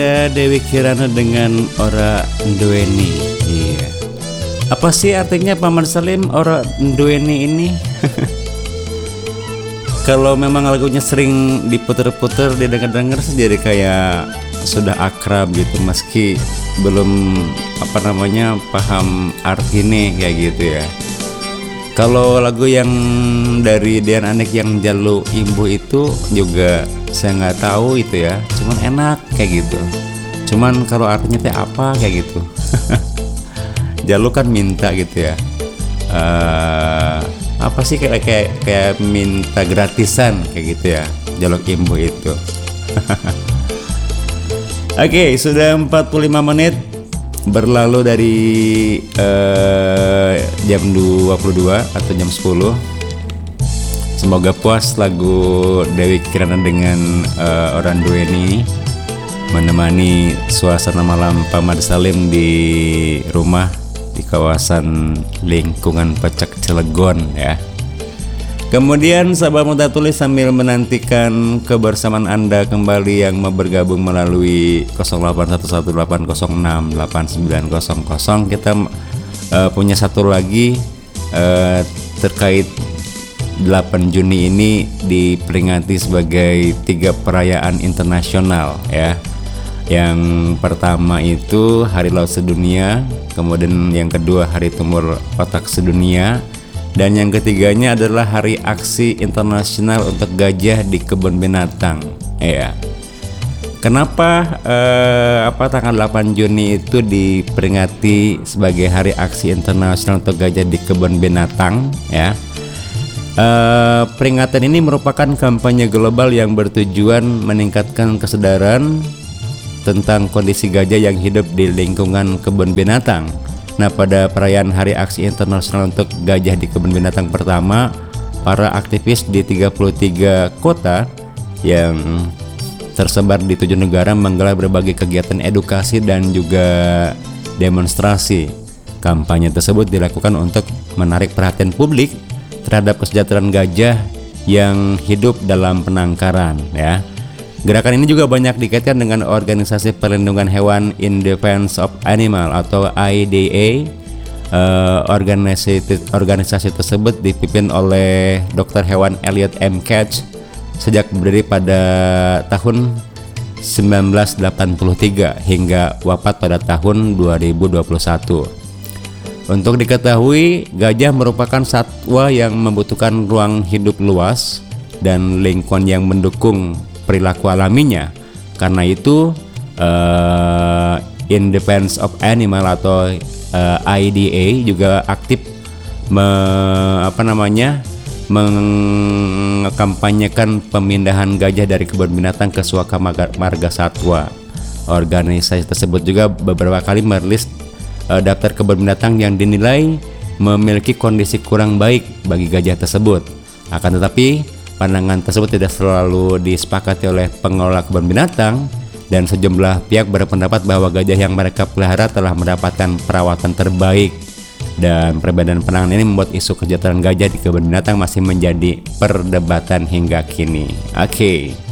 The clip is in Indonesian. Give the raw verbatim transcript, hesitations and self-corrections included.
Dewi Kirana dengan Ora Nduweni. Iya. Apa sih artinya Paman Salim Ora Nduweni ini? Kalau memang lagunya sering diputer-puter, didengar-dengar jadi kayak sudah akrab gitu, meski belum apa namanya paham artinya kayak gitu ya. Kalau lagu yang dari Dian Anik yang Jalu Imbu itu juga saya nggak tahu itu ya, cuman enak kayak gitu. Cuman kalau artinya teh apa kayak gitu. Jalu kan minta gitu ya. Uh, apa sih kayak kayak kayak minta gratisan kayak gitu ya, Jaluk Imbu itu. Oke, okay, sudah empat puluh lima menit berlalu dari uh, jam dua puluh dua atau jam sepuluh. Semoga puas lagu Dewi Kirana dengan uh, Ora Nduweni menemani suasana malam Paman Salim di rumah di kawasan lingkungan Pecak Cilegon ya. Kemudian sahabat Muda Tulis sambil menantikan kebersamaan Anda kembali yang mau bergabung melalui nol delapan satu satu delapan nol enam delapan sembilan nol nol, kita uh, punya satu lagi uh, terkait delapan Juni ini diperingati sebagai tiga perayaan internasional ya. Yang pertama itu Hari Laut Sedunia, kemudian yang kedua Hari Tumor Otak Sedunia, dan yang ketiganya adalah Hari Aksi Internasional untuk Gajah di Kebun Binatang. Ya. Kenapa eh, apa tanggal delapan Juni itu diperingati sebagai Hari Aksi Internasional untuk Gajah di Kebun Binatang ya? Uh, peringatan ini merupakan kampanye global yang bertujuan meningkatkan kesadaran tentang kondisi gajah yang hidup di lingkungan kebun binatang. Nah, pada perayaan Hari Aksi Internasional untuk Gajah di Kebun Binatang pertama, para aktivis di tiga puluh tiga kota yang tersebar di tujuh negara menggelar berbagai kegiatan edukasi dan juga demonstrasi. Kampanye tersebut dilakukan untuk menarik perhatian publik terhadap kesejahteraan gajah yang hidup dalam penangkaran ya. Gerakan ini juga banyak dikaitkan dengan organisasi perlindungan hewan In Defense of Animal atau I D A. Uh, organisasi organisasi tersebut dipimpin oleh dokter hewan Elliot M. Katz sejak berdiri pada tahun seribu sembilan ratus delapan puluh tiga hingga wafat pada tahun dua ribu dua puluh satu. Untuk diketahui, gajah merupakan satwa yang membutuhkan ruang hidup luas dan lingkungan yang mendukung perilaku alaminya. Karena itu, uh, In Defense of Animal atau uh, I D A juga aktif me, apa namanya, mengkampanyekan pemindahan gajah dari kebun binatang ke Suaka Marga Satwa. Organisasi tersebut juga beberapa kali merilis daftar kebun binatang yang dinilai memiliki kondisi kurang baik bagi gajah tersebut. Akan tetapi pandangan tersebut tidak selalu disepakati oleh pengelola kebun binatang, dan sejumlah pihak berpendapat bahwa gajah yang mereka pelihara telah mendapatkan perawatan terbaik. Dan perbedaan pandangan ini membuat isu kesejahteraan gajah di kebun binatang masih menjadi perdebatan hingga kini. Oke. Okay.